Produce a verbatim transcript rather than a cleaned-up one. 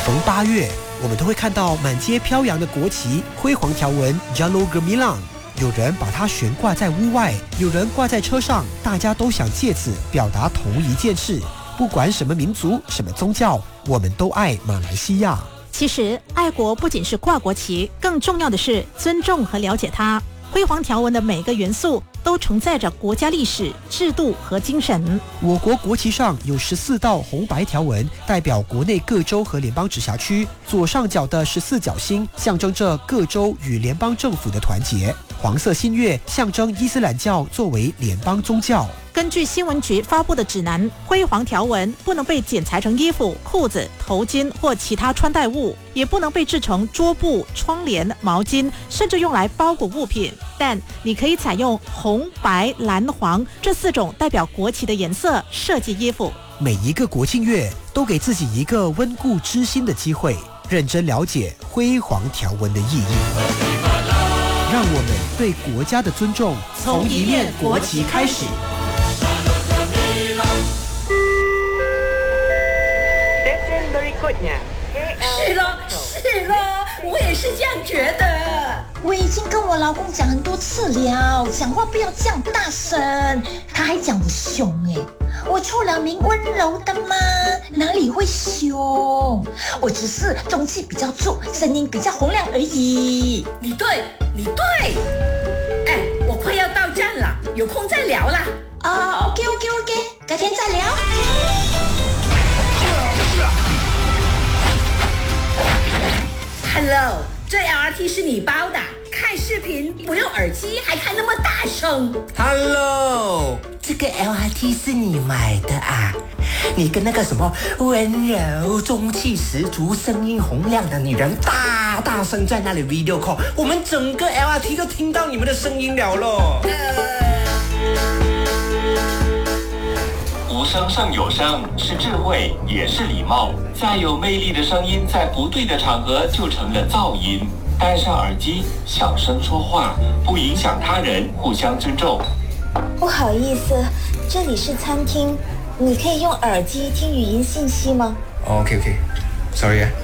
逢八月，我们都会看到满街飘扬的国旗，辉煌条纹 Jalur Gemilang。有人把它悬挂在屋外，有人挂在车上，大家都想借此表达同一件事：不管什么民族、什么宗教，我们都爱马来西亚。 其实，爱国不仅是挂国旗，更重要的是尊重和了解它。辉煌条纹的每个元素都承载着国家历史、制度和精神。 我国国旗上有十四道红白条纹，代表国内各州和联邦直辖区。左上角的十四角星象征着各州与联邦政府的团结。黄色新月象征伊斯兰教作为联邦宗教。 根据新闻局发布的指南，辉煌条纹不能被剪裁成衣服、裤子、头巾或其他穿戴物，也不能被制成桌布、窗帘、毛巾，甚至用来包裹物品。但你可以采用红、白、蓝、黄这四种代表国旗的颜色设计衣服。 每一个国庆月都给自己一个温故知新的机会，认真了解辉煌条纹的意义。让我们对国家的尊重从一面国旗开始。 是了，是了，我也是这样觉得。 我已经跟我老公讲很多次了，讲话不要这样大声。他还讲我凶哎，我出了名温柔的吗？哪里会凶？我只是中气比较足，声音比较洪亮而已。 你对，你对。哎，我快要到站了，有空再聊啦。 啊、uh, ，OK OK OK， 改天再聊。 Hello， 这 L R T 是你包的，看视频不用耳机还看那么大声。 Hello， 这个 L R T 是你买的啊？你跟那个什么温柔、中气十足、声音洪亮的女人大大声在那里 video call， 我们整个 L R T 都听到你们的声音了咯。呃无声胜有声，是智慧，也是礼貌。再有魅力的声音，在不对的场合就成了噪音。戴上耳机，小声说话，不影响他人，互相尊重。 不好意思，这里是餐厅，你可以用耳机听语音信息吗？ OK OK，Sorry 啊。